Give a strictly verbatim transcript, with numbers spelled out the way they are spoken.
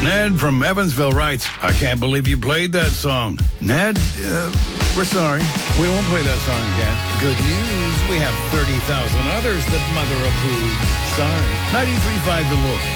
Ned from Evansville writes, I can't believe you played that song. Ned, uh, we're sorry. We won't play that song again. Good news, we have thirty thousand others that Mother approved. Sorry. ninety-three point five The Look.